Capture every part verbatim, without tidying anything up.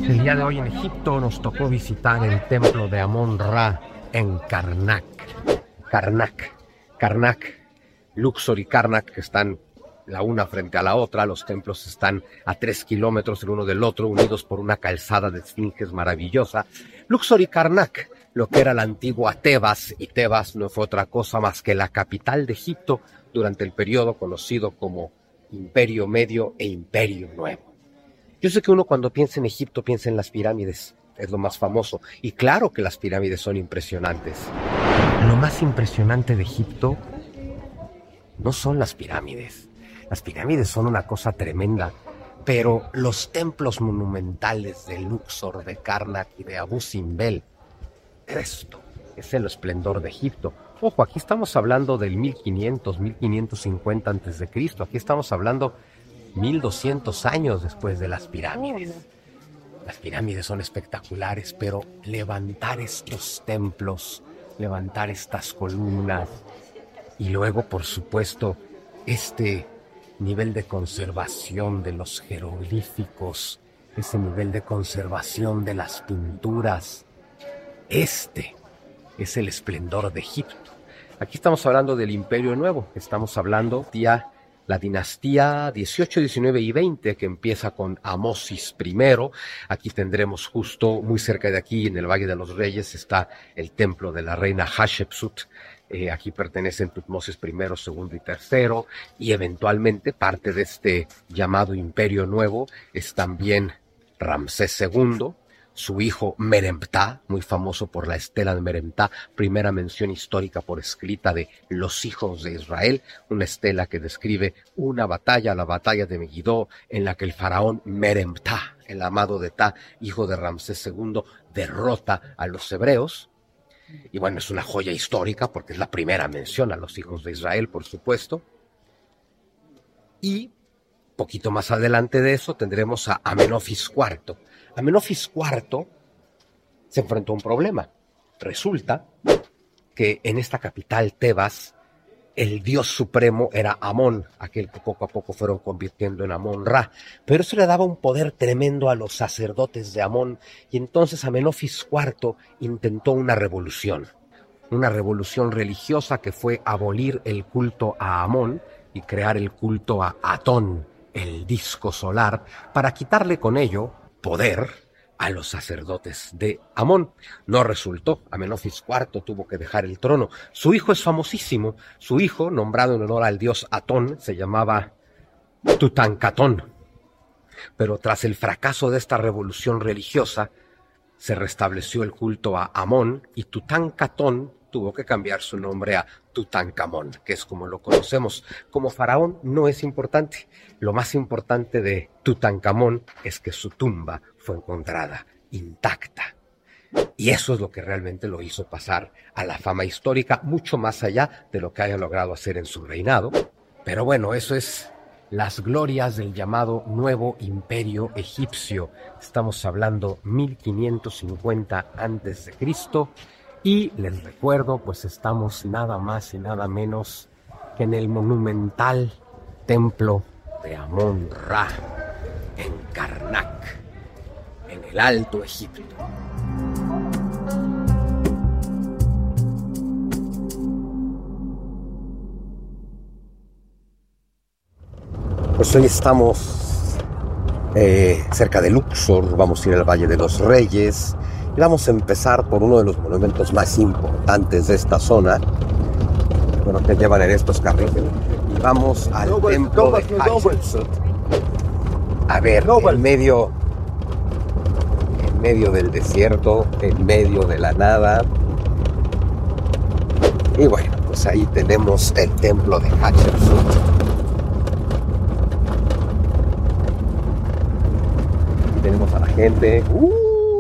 El día de hoy en Egipto nos tocó visitar el templo de Amón-Ra en Karnak. Karnak, Karnak, Luxor y Karnak, que están la una frente a la otra. Los templos están a tres kilómetros el uno del otro, unidos por una calzada de esfinges maravillosa. Luxor y Karnak, lo que era la antigua Tebas, y Tebas no fue otra cosa más que la capital de Egipto durante el periodo conocido como Imperio Medio e Imperio Nuevo. Yo sé que uno cuando piensa en Egipto piensa en las pirámides, es lo más famoso, y claro que las pirámides son impresionantes. Lo más impresionante de Egipto no son las pirámides. Las pirámides son una cosa tremenda, pero los templos monumentales de Luxor, de Karnak y de Abu Simbel, esto es el esplendor de Egipto. Ojo, aquí estamos hablando del mil quinientos, mil quinientos cincuenta antes de Cristo. Aquí estamos hablando mil doscientos años después de las pirámides. Las pirámides son espectaculares, pero levantar estos templos, levantar estas columnas y luego, por supuesto, este nivel de conservación de los jeroglíficos, ese nivel de conservación de las pinturas, este es el esplendor de Egipto. Aquí estamos hablando del Imperio Nuevo, estamos hablando de la dinastía dieciocho, diecinueve y veinte, que empieza con Amosis primero. Aquí tendremos justo muy cerca de aquí, en el Valle de los Reyes, está el templo de la reina Hatshepsut. Eh, aquí pertenecen Tutmosis primero, segundo y tercero, y eventualmente parte de este llamado Imperio Nuevo es también Ramsés segundo, su hijo Meremptah, muy famoso por la estela de Meremptah, primera mención histórica por escrita de los hijos de Israel, una estela que describe una batalla, la batalla de Megiddo, en la que el faraón Meremptah, el amado de Ptah, hijo de Ramsés segundo, derrota a los hebreos. Y bueno, es una joya histórica porque es la primera mención a los hijos de Israel, por supuesto. Y poquito más adelante de eso tendremos a Amenofis cuarto. Amenofis cuarto se enfrentó a un problema. Resulta que en esta capital, Tebas, el dios supremo era Amón, aquel que poco a poco fueron convirtiendo en Amón-Ra. Pero eso le daba un poder tremendo a los sacerdotes de Amón, y entonces Amenofis cuarto intentó una revolución. Una revolución religiosa que fue abolir el culto a Amón y crear el culto a Atón, el disco solar, para quitarle con ello poder a los sacerdotes de Amón. No resultó. Amenofis cuarto tuvo que dejar el trono. Su hijo es famosísimo. Su hijo, nombrado en honor al dios Atón, se llamaba Tutankatón. Pero tras el fracaso de esta revolución religiosa, se restableció el culto a Amón y Tutankatón tuvo que cambiar su nombre a Tutankamón, que es como lo conocemos. Como faraón no es importante. Lo más importante de Tutankamón es que su tumba fue encontrada intacta. Y eso es lo que realmente lo hizo pasar a la fama histórica, mucho más allá de lo que haya logrado hacer en su reinado. Pero bueno, eso es las glorias del llamado Nuevo Imperio Egipcio. Estamos hablando mil quinientos cincuenta antes de Cristo. Y les recuerdo, pues estamos nada más y nada menos que en el monumental templo de Amón-Ra, en Karnak, en el Alto Egipto. Pues hoy estamos eh, cerca de Luxor, vamos a ir al Valle de los Reyes. Y vamos a empezar por uno de los monumentos más importantes de esta zona, bueno, que llevan en estos carriles. Y vamos al no, templo no, de Hatshepsut. A ver, no, en medio, en medio del desierto, en medio de la nada. Y bueno, pues ahí tenemos el templo de Hatshepsut. Aquí tenemos a la gente. ¡Uh!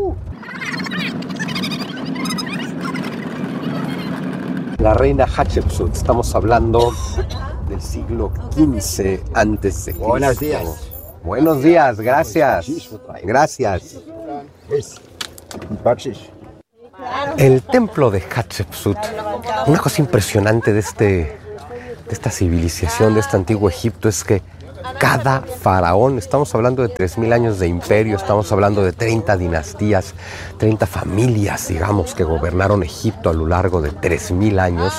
La reina Hatshepsut, estamos hablando del siglo quince antes de Cristo. Buenos días. Buenos días, gracias. Gracias. El templo de Hatshepsut, una cosa impresionante de, este, de esta civilización, de este antiguo Egipto, es que Cada faraón, estamos hablando de tres mil años de imperio, estamos hablando de treinta dinastías, treinta familias, digamos, que gobernaron Egipto a lo largo de tres mil años.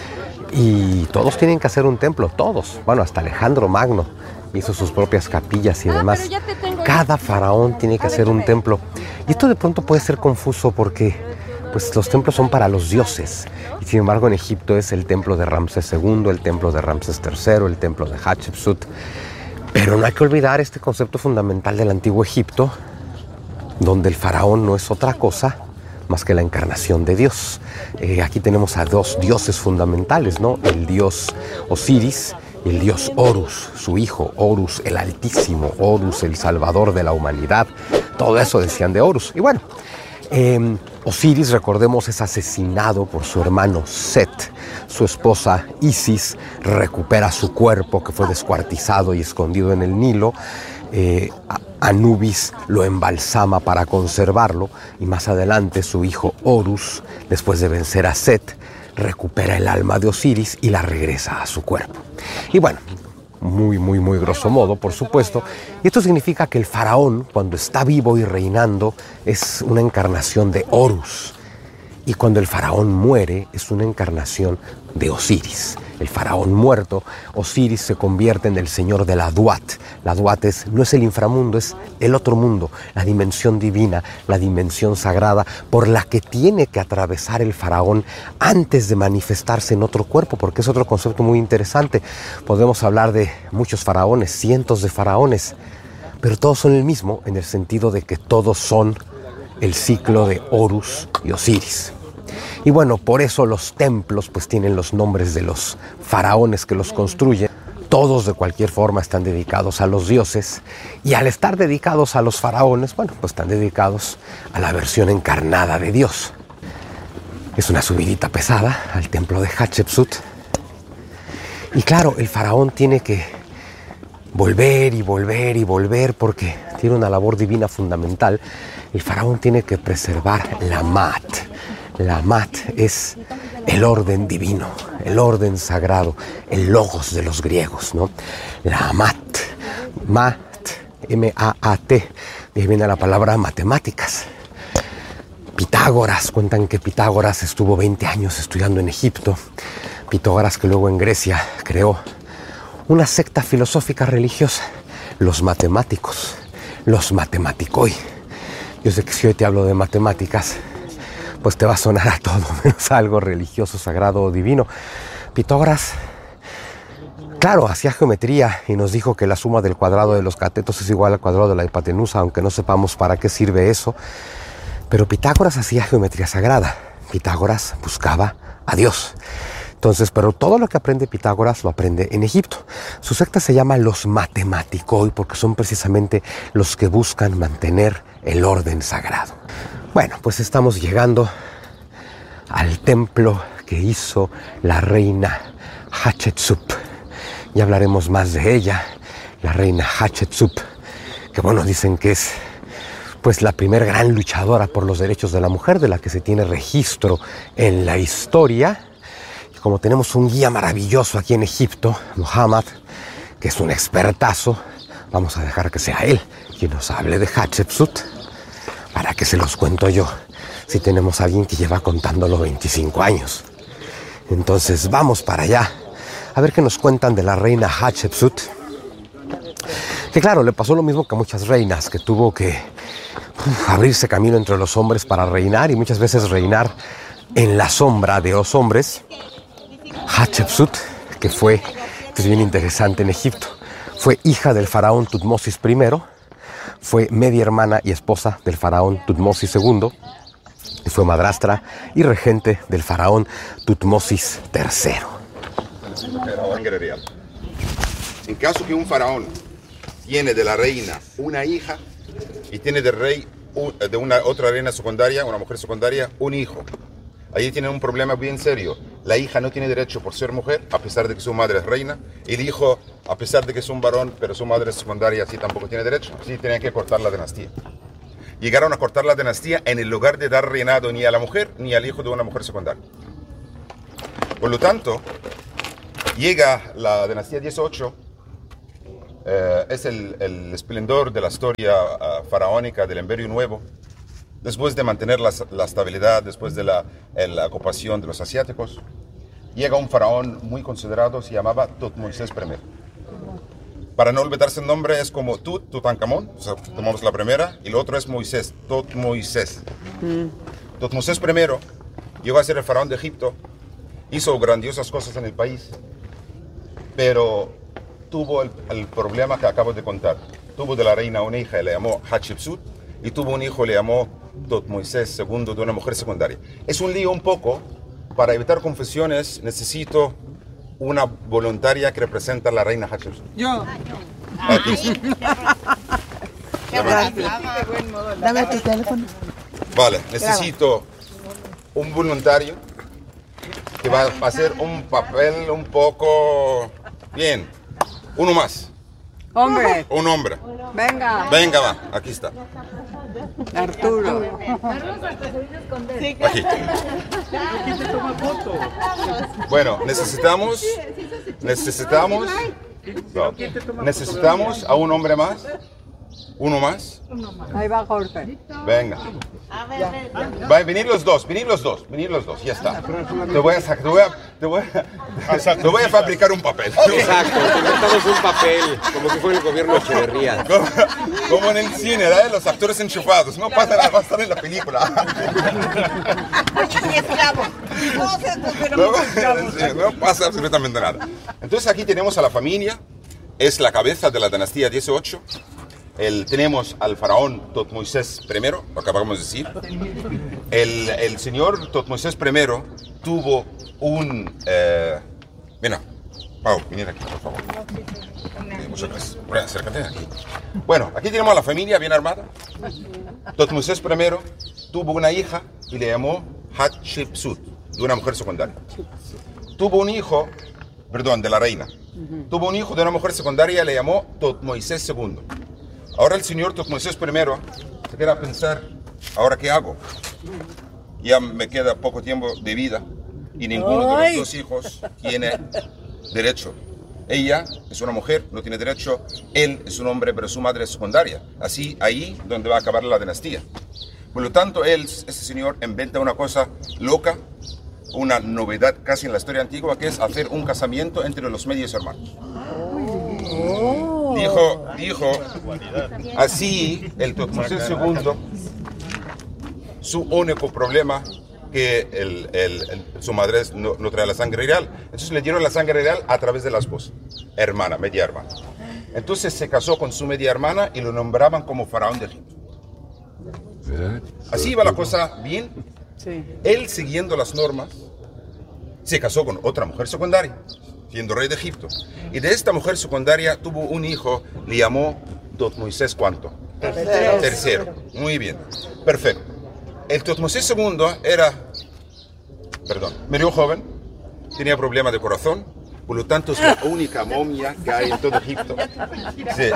Y todos tienen que hacer un templo, todos. Bueno, hasta Alejandro Magno hizo sus propias capillas y demás. Cada faraón tiene que hacer un templo. Y esto de pronto puede ser confuso porque pues, los templos son para los dioses. Y sin embargo en Egipto es el templo de Ramsés segundo, el templo de Ramsés tercero, el templo de Hatshepsut. Pero no hay que olvidar este concepto fundamental del antiguo Egipto, donde el faraón no es otra cosa más que la encarnación de Dios. Eh, aquí tenemos a dos dioses fundamentales, ¿no? El dios Osiris y el dios Horus, su hijo Horus el Altísimo, Horus el Salvador de la humanidad. Todo eso decían de Horus. Y bueno, eh, Osiris, recordemos, es asesinado por su hermano Set. Su esposa Isis recupera su cuerpo que fue descuartizado y escondido en el Nilo. Eh, Anubis lo embalsama para conservarlo y más adelante su hijo Horus, después de vencer a Set, recupera el alma de Osiris y la regresa a su cuerpo. Y bueno, muy, muy, muy grosso modo, por supuesto. Y esto significa que el faraón, cuando está vivo y reinando, es una encarnación de Horus. Y cuando el faraón muere, es una encarnación de Osiris. El faraón muerto, Osiris se convierte en el señor de la Duat. La Duat es, no es el inframundo, es el otro mundo, la dimensión divina, la dimensión sagrada por la que tiene que atravesar el faraón antes de manifestarse en otro cuerpo, porque es otro concepto muy interesante. Podemos hablar de muchos faraones, cientos de faraones, pero todos son el mismo en el sentido de que todos son el ciclo de Horus y Osiris. Y bueno, por eso los templos pues tienen los nombres de los faraones que los construyen. Todos de cualquier forma están dedicados a los dioses y al estar dedicados a los faraones, bueno, pues están dedicados a la versión encarnada de Dios. Es una subidita pesada al templo de Hatshepsut. Y claro, el faraón tiene que volver y volver y volver porque tiene una labor divina fundamental. El faraón tiene que preservar la Mat. La Mat es el orden divino, el orden sagrado, el logos de los griegos, ¿no? La Mat, Mat, M A A T, de ahí viene la palabra matemáticas. Pitágoras, cuentan que Pitágoras estuvo veinte años estudiando en Egipto. Pitágoras que luego en Grecia creó una secta filosófica religiosa, los matemáticos, los matematicoi. Yo sé que si hoy te hablo de matemáticas, pues te va a sonar a todo menos a algo religioso, sagrado o divino. Pitágoras, claro, hacía geometría y nos dijo que la suma del cuadrado de los catetos es igual al cuadrado de la hipotenusa, aunque no sepamos para qué sirve eso. Pero Pitágoras hacía geometría sagrada. Pitágoras buscaba a Dios. Entonces, pero todo lo que aprende Pitágoras lo aprende en Egipto. Su secta se llama los matematicoi porque son precisamente los que buscan mantener el orden sagrado. Bueno, pues estamos llegando al templo que hizo la reina Hatshepsut. Ya hablaremos más de ella, la reina Hatshepsut, que bueno, dicen que es pues la primer gran luchadora por los derechos de la mujer, de la que se tiene registro en la historia. Y como tenemos un guía maravilloso aquí en Egipto, Muhammad, que es un expertazo, vamos a dejar que sea él quien nos hable de Hatshepsut. ¿Para qué se los cuento yo? Si tenemos a alguien que lleva contándolo veinticinco años. Entonces vamos para allá a ver qué nos cuentan de la reina Hatshepsut. Que claro, le pasó lo mismo que a muchas reinas, que tuvo que uf, abrirse camino entre los hombres para reinar y muchas veces reinar en la sombra de los hombres. Hatshepsut, que fue, que es bien interesante en Egipto, fue hija del faraón Tutmosis primero. Fue media hermana y esposa del faraón Tutmosis segundo y fue madrastra y regente del faraón Tutmosis tercero. En caso que un faraón tiene de la reina una hija y tiene del rey de una otra reina secundaria, una mujer secundaria, un hijo, ahí tienen un problema bien serio. La hija no tiene derecho por ser mujer, a pesar de que su madre es reina. El hijo, a pesar de que es un varón, pero su madre es secundaria, sí tampoco tiene derecho. Sí, tenían que cortar la dinastía. Llegaron a cortar la dinastía en el lugar de dar reinado ni a la mujer ni al hijo de una mujer secundaria. Por lo tanto, llega la dinastía dieciocho, eh, es el, el esplendor de la historia uh, faraónica del Imperio Nuevo. Después de mantener la, la estabilidad, después de la, la ocupación de los asiáticos, llega un faraón muy considerado, se llamaba Tutmosis primero. Para no olvidarse el nombre, es como Tut, Tutankamón, o sea, tomamos la primera, y el otro es Moisés, Tutmosis. Mm. Tutmosis primero llegó a ser el faraón de Egipto, hizo grandiosas cosas en el país, pero tuvo el, el problema que acabo de contar. Tuvo de la reina una hija, le llamó Hatshepsut, y tuvo un hijo, le llamó Tutmosis segundo, de una mujer secundaria. Es un lío un poco. Para evitar confusiones, necesito una voluntaria que representa a la reina Hatshepsut. Yo. Aquí. Dame tu teléfono. Vale, necesito un voluntario que va a hacer un papel un poco... Bien. Uno más. Hombre. Un hombre. Venga. Venga, va. Aquí está. Arturo. Aquí. Bueno, necesitamos... Necesitamos... No, necesitamos a un hombre más. Uno más. Ahí va Jorge. Venga. Va a venir los dos, venir los dos, venir los dos, ya está. Te voy a sacar, te voy a, te voy a, te voy a fabricar un papel. Exacto, te inventamos un papel, como si fuera el gobierno de Echeverría. Como, como en el cine, ¿eh? Los actores enchufados, no pasa nada, va a estar en la película. No, no pasa absolutamente nada. Entonces aquí tenemos a la familia, es la cabeza de la dinastía dieciocho. El, tenemos al faraón Tutmosis primero, lo que acabamos de decir. El, el señor Tutmosis primero tuvo un... Eh, mira, Pau, venir aquí, por favor. Eh, muchas gracias. Bueno, acércate aquí. Bueno, aquí tenemos a la familia bien armada. Tutmosis primero tuvo una hija y le llamó Hatshepsut, de una mujer secundaria. Tuvo un hijo, perdón, de la reina. Tuvo un hijo de una mujer secundaria y le llamó Tutmosis segundo. Ahora el señor Tutmosis primero se queda a pensar, ¿ahora qué hago? Ya me queda poco tiempo de vida y ninguno de los dos hijos tiene derecho. Ella es una mujer, no tiene derecho. Él es un hombre, pero su madre es secundaria. Así, ahí donde va a acabar la dinastía. Por lo tanto, él, ese señor, inventa una cosa loca, una novedad casi en la historia antigua, que es hacer un casamiento entre los medios hermanos. Dijo, dijo, así el Tutmosis segundo, su único problema que el, el, el, su madre no, no trae la sangre real. Entonces le dieron la sangre real a través de la esposa, hermana, media hermana. Entonces se casó con su media hermana y lo nombraban como faraón de Egipto. Así iba la cosa bien. Él, siguiendo las normas, se casó con otra mujer secundaria, siendo rey de Egipto. Y de esta mujer secundaria tuvo un hijo, le llamó Tutmosis ¿cuánto? Tercero. Tercero. Muy bien. Perfecto. El Tutmosis segundo era, perdón, medio joven, tenía problemas de corazón, por lo tanto es la única momia que hay en todo Egipto. Sí.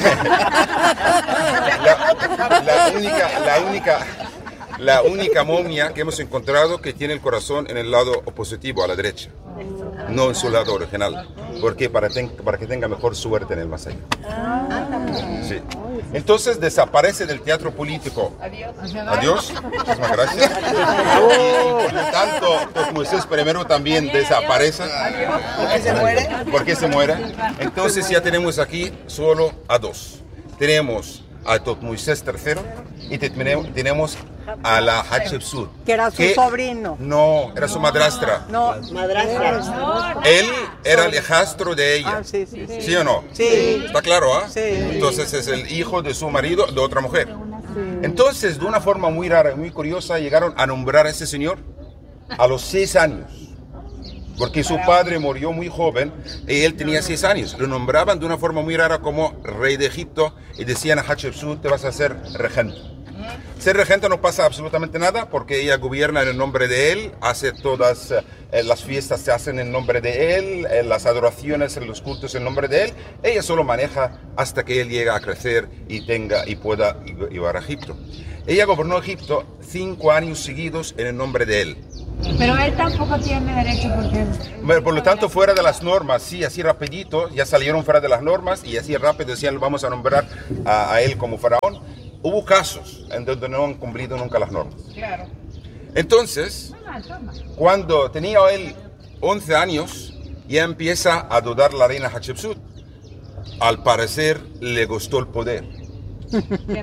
La, la única, la única, la única momia que hemos encontrado que tiene el corazón en el lado opositivo, a la derecha. No en su lado original, porque para, ten, para que tenga mejor suerte en el más allá. Sí. Entonces desaparece del teatro político. Adiós. Adiós. Muchísimas gracias. Y por lo tanto, Tutmosis primero también desaparece. ¿Por qué se muere? ¿Por qué se muere? Entonces ya tenemos aquí solo a dos. Tenemos a Tutmosis tercero y tenemos a la Hatshepsut. Que era su que, sobrino. No, era su madrastra. No, madrastra. Él era el hijastro de ella. Ah, sí, sí, sí. ¿Sí o no? Sí. ¿Está claro, ah? ¿eh? Sí. Entonces es el hijo de su marido, de otra mujer. Sí. Entonces, de una forma muy rara y muy curiosa, llegaron a nombrar a ese señor a los seis años. Porque su padre murió muy joven y él tenía seis años. Lo nombraban de una forma muy rara como rey de Egipto y decían a Hatshepsut, te vas a hacer regente. Ser regente no pasa absolutamente nada porque ella gobierna en el nombre de él, hace todas eh, las fiestas se hacen en nombre de él, eh, las adoraciones, los cultos en nombre de él. Ella solo maneja hasta que él llega a crecer y tenga y pueda llevar a Egipto. Ella gobernó Egipto cinco años seguidos en el nombre de él. Pero él tampoco tiene derecho porque... Pero, por lo tanto, fuera de las normas, sí, así rapidito, ya salieron fuera de las normas y así rápido decían, vamos a nombrar a, a él como faraón. Hubo casos en donde no han cumplido nunca las normas. Claro. Entonces, cuando tenía él once años, ya empieza a dudar la reina Hatshepsut. Al parecer, le gustó el poder. A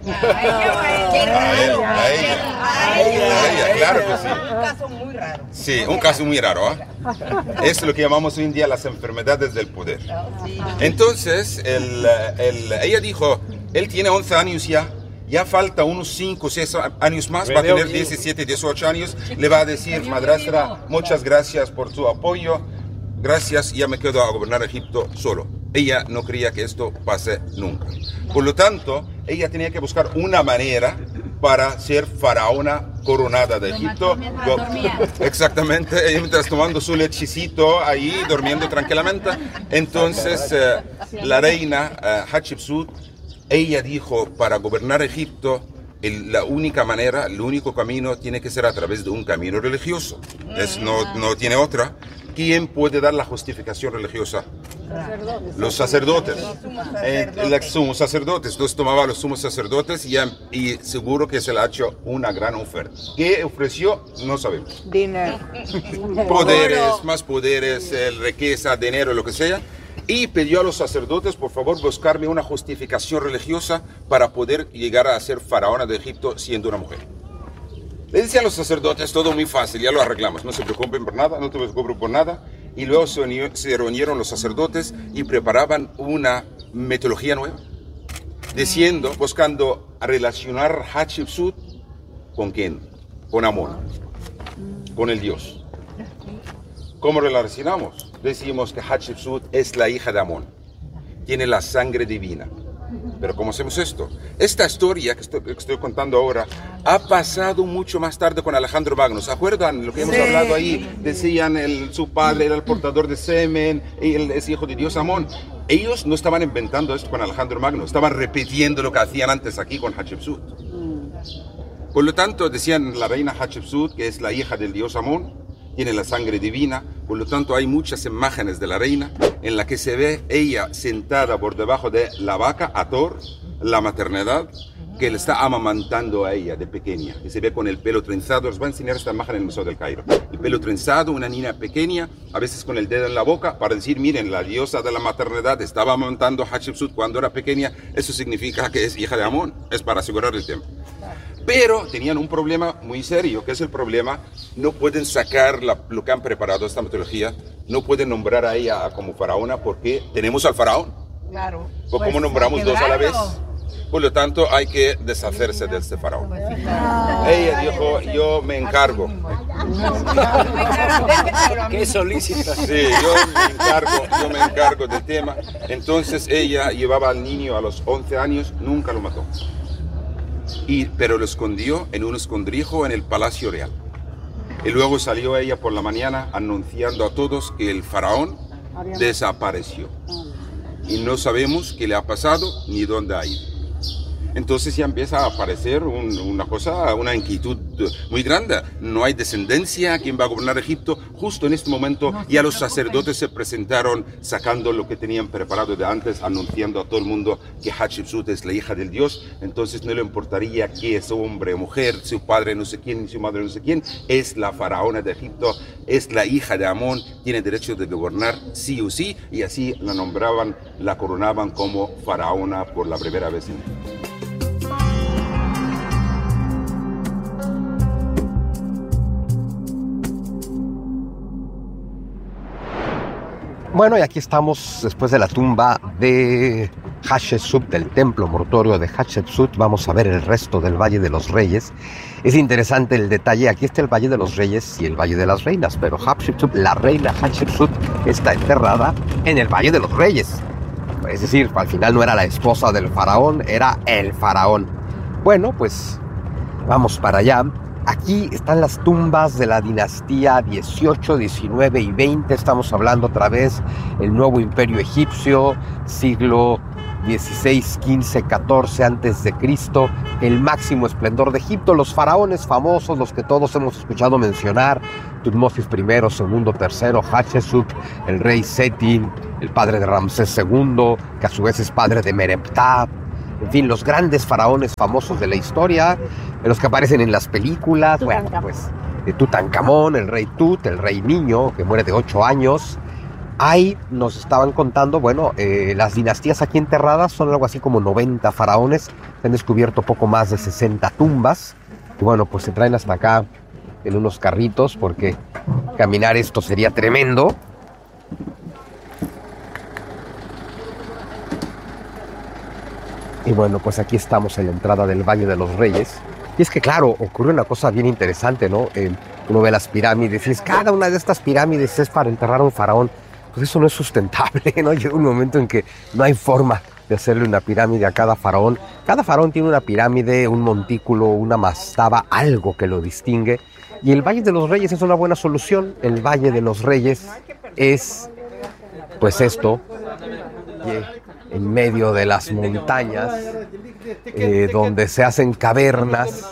él, a ella, a ella, claro que sí. Un caso muy raro. Sí, un caso muy raro, ¿eh? Es lo que llamamos hoy en día las enfermedades del poder. Entonces, el, el, ella dijo, él tiene once años ya, ya falta unos cinco o seis años más, va a tener diecisiete, dieciocho años, le va a decir, madrastra, muchas gracias por su apoyo, gracias, ya me quedo a gobernar Egipto solo. Ella no creía que esto pase nunca. Por lo tanto, ella tenía que buscar una manera para ser faraona coronada de Egipto. Exactamente, ella mientras tomando su lechecito ahí, durmiendo tranquilamente. Entonces, eh, la reina eh, Hatshepsut, ella dijo, para gobernar Egipto, el, la única manera, el único camino tiene que ser a través de un camino religioso. Es, no, no tiene otra. ¿Quién puede dar la justificación religiosa? Los sacerdotes. Eh, los sumos sacerdotes. Entonces tomaba a los sumos sacerdotes y, y seguro que se le ha hecho una gran oferta. ¿Qué ofreció? No sabemos. Dinero. Poderes, más poderes, eh, riqueza, dinero, lo que sea. Y pidió a los sacerdotes, por favor, buscarme una justificación religiosa para poder llegar a ser faraona de Egipto siendo una mujer. Le decían los sacerdotes, todo muy fácil, ya lo arreglamos, no se preocupen por nada, no te preocupes por nada. Y luego se, unió, se reunieron los sacerdotes y preparaban una mitología nueva, diciendo, buscando relacionar Hatshepsut con quién, con Amón, con el dios. ¿Cómo lo relacionamos? Decimos que Hatshepsut es la hija de Amón, tiene la sangre divina. Pero ¿cómo hacemos esto? Esta historia que estoy, que estoy contando ahora ha pasado mucho más tarde con Alejandro Magno. ¿Se acuerdan lo que hemos sí. hablado ahí? Decían el, su padre era el portador de semen y él es hijo de Dios Amón. Ellos no estaban inventando esto con Alejandro Magno, estaban repitiendo lo que hacían antes aquí con Hatshepsut. Por lo tanto, decían la reina Hatshepsut, que es la hija del Dios Amón, tiene la sangre divina, por lo tanto hay muchas imágenes de la reina en la que se ve ella sentada por debajo de la vaca, Hathor, la maternidad, que le está amamantando a ella de pequeña, y se ve con el pelo trenzado. Les voy a enseñar esta imagen en el Museo del Cairo. El pelo trenzado, una niña pequeña, a veces con el dedo en la boca, para decir, miren, la diosa de la maternidad estaba amamantando a Hatshepsut cuando era pequeña, eso significa que es hija de Amón, es para asegurar el tiempo. Pero tenían un problema muy serio, que es el problema, no pueden sacar la, lo que han preparado esta mitología, no pueden nombrar a ella como faraona porque tenemos al faraón. Claro. ¿Cómo pues, nombramos dos a la vez? Por lo tanto, hay que deshacerse de este faraón. Ella dijo, yo me encargo. ¡Qué solícita! Sí, yo me encargo, yo me encargo del tema. Entonces ella llevaba al niño a los once años, nunca lo mató. Y, pero lo escondió en un escondrijo en el Palacio Real. Y luego salió ella por la mañana anunciando a todos que el faraón desapareció. Y no sabemos qué le ha pasado ni dónde ha ido. Entonces ya empieza a aparecer un, una cosa, una inquietud muy grande. No hay descendencia, ¿quién va a gobernar Egipto? Justo en este momento ya los sacerdotes se presentaron sacando lo que tenían preparado de antes, anunciando a todo el mundo que Hatshepsut es la hija del dios. Entonces no le importaría que es hombre o mujer, su padre no sé quién, su madre no sé quién, es la faraona de Egipto, es la hija de Amón, tiene derecho de gobernar sí o sí, y así la nombraban, la coronaban como faraona por la primera vez en Egipto. Bueno, y aquí estamos después de la tumba de Hatshepsut, del templo mortuorio de Hatshepsut. Vamos a ver el resto del Valle de los Reyes. Es interesante el detalle, aquí está el Valle de los Reyes y el Valle de las Reinas, pero Hatshepsut, la reina Hatshepsut, está enterrada en el Valle de los Reyes. Es decir, al final no era la esposa del faraón, era el faraón. Bueno, pues vamos para allá. Aquí están las tumbas de la dinastía dieciocho, diecinueve y veinte. Estamos hablando otra vez del nuevo imperio egipcio, siglo dieciséis, quince, catorce antes de Cristo, el máximo esplendor de Egipto. Los faraones famosos, los que todos hemos escuchado mencionar, Tutmosis primero, segundo, tercero, Hatshepsut, el rey Seti, el padre de Ramsés segundo, que a su vez es padre de Mereptah. En fin, los grandes faraones famosos de la historia, de los que aparecen en las películas. Bueno, pues de Tutankamón, el rey Tut, el rey niño, que muere de ocho años. Ahí nos estaban contando, bueno, eh, las dinastías aquí enterradas son algo así como noventa faraones. Se han descubierto poco más de sesenta tumbas. Y bueno, pues se traen hasta acá en unos carritos porque caminar esto sería tremendo. Y bueno, pues aquí estamos en la entrada del Valle de los Reyes. Y es que claro, ocurre una cosa bien interesante, ¿no? Eh, uno ve las pirámides y es, cada una de estas pirámides es para enterrar a un faraón. Pues eso no es sustentable, ¿no? Llega un momento en que no hay forma de hacerle una pirámide a cada faraón. Cada faraón tiene una pirámide, un montículo, una mastaba, algo que lo distingue. Y el Valle de los Reyes es una buena solución. El Valle de los Reyes es, pues esto, en medio de las montañas, eh, donde se hacen cavernas.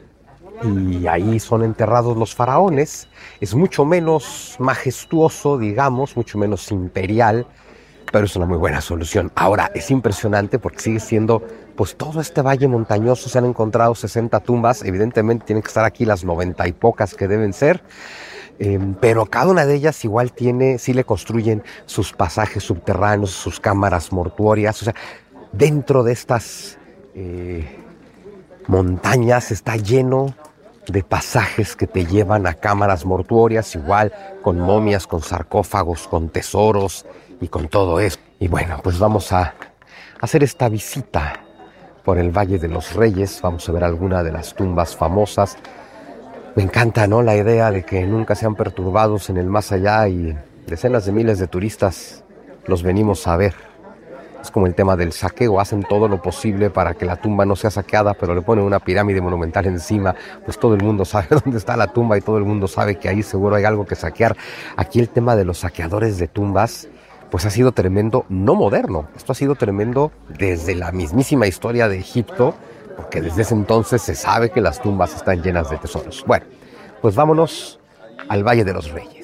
Y ahí son enterrados los faraones. Es mucho menos majestuoso, digamos, mucho menos imperial, pero es una muy buena solución. Ahora, es impresionante porque sigue siendo, pues todo este valle montañoso, se han encontrado sesenta tumbas, evidentemente tienen que estar aquí las noventa y pocas que deben ser, eh, pero cada una de ellas igual tiene, sí le construyen sus pasajes subterráneos, sus cámaras mortuorias, o sea, dentro de estas eh, montañas está lleno de pasajes que te llevan a cámaras mortuorias, igual con momias, con sarcófagos, con tesoros y con todo eso. Y bueno, pues vamos a hacer esta visita por el Valle de los Reyes. Vamos a ver alguna de las tumbas famosas. Me encanta, ¿no?, la idea de que nunca sean perturbados en el más allá y decenas de miles de turistas los venimos a ver. Es como el tema del saqueo, hacen todo lo posible para que la tumba no sea saqueada, pero le ponen una pirámide monumental encima, pues todo el mundo sabe dónde está la tumba y todo el mundo sabe que ahí seguro hay algo que saquear. Aquí el tema de los saqueadores de tumbas, pues ha sido tremendo, no moderno, esto ha sido tremendo desde la mismísima historia de Egipto, porque desde ese entonces se sabe que las tumbas están llenas de tesoros. Bueno, pues vámonos al Valle de los Reyes.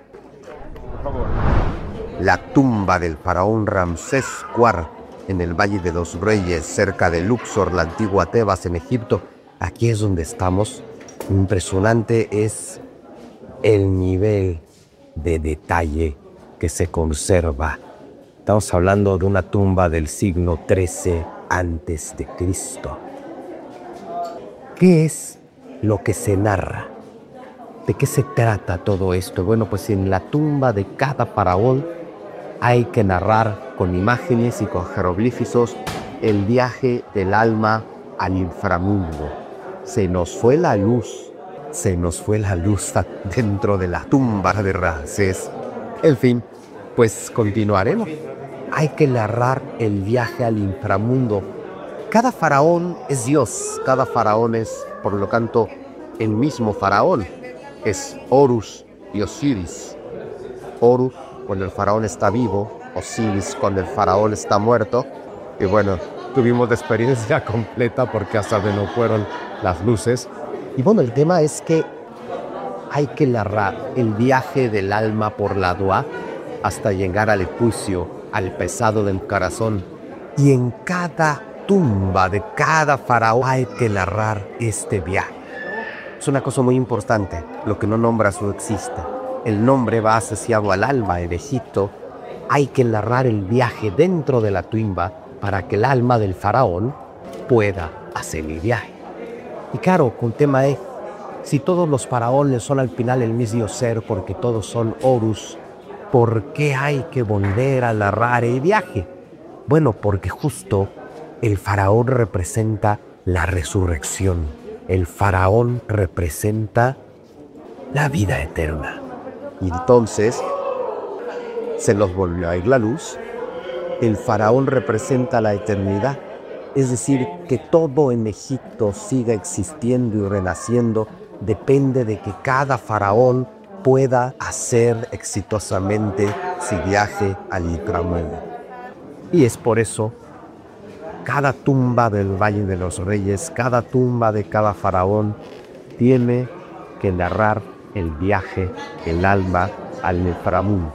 Por favor. La tumba del faraón Ramsés cuarto en el Valle de los Reyes, cerca de Luxor, la antigua Tebas en Egipto. Aquí es donde estamos. Impresionante es el nivel de detalle que se conserva. Estamos hablando de una tumba del siglo trece antes de Cristo. ¿Qué es lo que se narra? ¿De qué se trata todo esto? Bueno, pues en la tumba de cada faraón hay que narrar con imágenes y con jeroglíficos el viaje del alma al inframundo. Se nos fue la luz, se nos fue la luz dentro de la tumba de Ramsés. En fin, pues continuaremos. Hay que narrar el viaje al inframundo. Cada faraón es Dios, cada faraón es, por lo tanto, el mismo faraón. Es Horus y Osiris. Horus cuando el faraón está vivo, Osiris cuando el faraón está muerto. Y bueno, tuvimos la experiencia completa porque hasta de no fueron las luces. Y bueno, el tema es que hay que narrar el viaje del alma por la Dua hasta llegar al juicio, al pesado del corazón. Y en cada tumba de cada faraón hay que narrar este viaje. Es una cosa muy importante, lo que no nombras no existe. El nombre va asociado al alma en Egipto. Hay que narrar el viaje dentro de la tumba para que el alma del faraón pueda hacer el viaje. Y claro, el tema es, si todos los faraones son al final el mismo ser porque todos son Horus, ¿por qué hay que volver a narrar el viaje? Bueno, porque justo el faraón representa la resurrección. El faraón representa la vida eterna. Y entonces se nos volvió a ir la luz. El faraón representa la eternidad. Es decir, que todo en Egipto siga existiendo y renaciendo depende de que cada faraón pueda hacer exitosamente su viaje al inframundo. Y es por eso cada tumba del Valle de los Reyes, cada tumba de cada faraón tiene que narrar el viaje del alma al inframundo.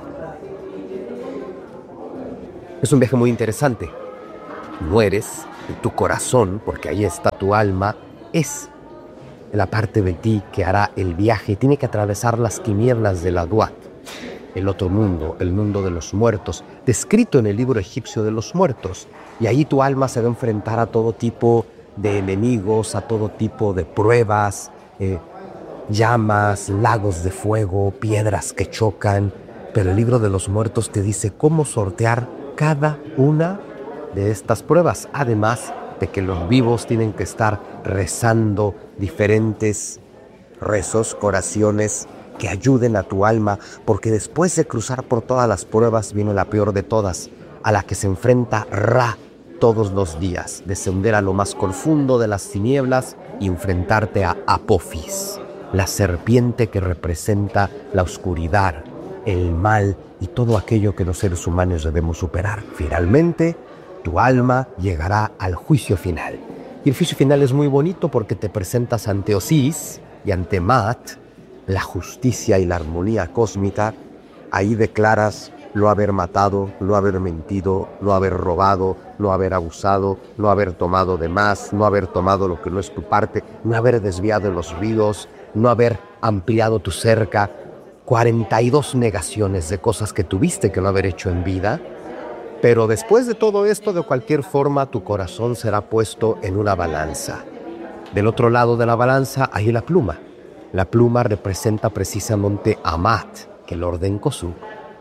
Es un viaje muy interesante. Mueres y tu corazón, porque ahí está tu alma, es la parte de ti que hará el viaje. Tiene que atravesar las tinieblas de la Duat, el otro mundo, el mundo de los muertos, descrito en el libro egipcio de los muertos. Y ahí tu alma se va a enfrentar a todo tipo de enemigos, a todo tipo de pruebas, eh, llamas, lagos de fuego, piedras que chocan. Pero el libro de los muertos te dice cómo sortear cada una de estas pruebas. Además de que los vivos tienen que estar rezando diferentes rezos, oraciones que ayuden a tu alma, porque después de cruzar por todas las pruebas viene la peor de todas, a la que se enfrenta Ra todos los días, descender a lo más profundo de las tinieblas y enfrentarte a Apophis, la serpiente que representa la oscuridad, el mal y todo aquello que los seres humanos debemos superar. Finalmente, tu alma llegará al juicio final. Y el juicio final es muy bonito porque te presentas ante Osís y ante Maat, la justicia y la armonía cósmica. Ahí declaras no haber matado, no haber mentido, no haber robado, no haber abusado, no haber tomado de más, no haber tomado lo que no es tu parte, no haber desviado los ríos, no haber ampliado tu cerca. cuarenta y dos negaciones de cosas que tuviste que no haber hecho en vida. Pero después de todo esto, de cualquier forma, tu corazón será puesto en una balanza. Del otro lado de la balanza hay la pluma. La pluma representa precisamente a Maat, que el orden Kosú.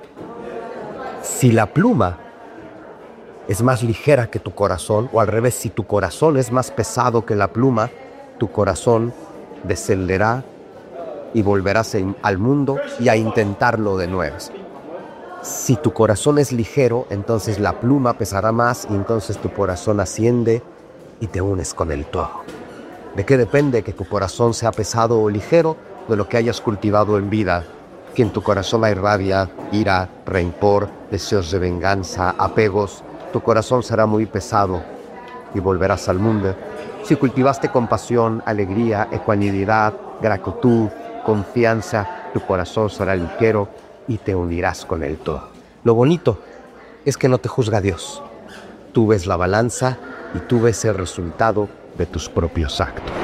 Si la pluma es más ligera que tu corazón, o al revés, si tu corazón es más pesado que la pluma, tu corazón descenderá y volverás al mundo y a intentarlo de nuevo. Si tu corazón es ligero, entonces la pluma pesará más y entonces tu corazón asciende y te unes con el todo. ¿De qué depende que tu corazón sea pesado o ligero? De lo que hayas cultivado en vida. Que en tu corazón hay rabia, ira, rencor, deseos de venganza, apegos. Tu corazón será muy pesado y volverás al mundo. Si cultivaste compasión, alegría, ecuanimidad, gratitud, confianza, tu corazón será ligero y te unirás con el todo. Lo bonito es que no te juzga Dios. Tú ves la balanza y tú ves el resultado de tus propios actos.